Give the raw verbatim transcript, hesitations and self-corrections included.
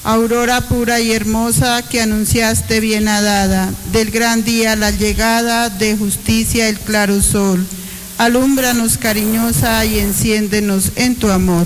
Aurora pura y hermosa que anunciaste bienadada, del gran día la llegada, de justicia el claro sol. Alúmbranos cariñosa y enciéndenos en tu amor.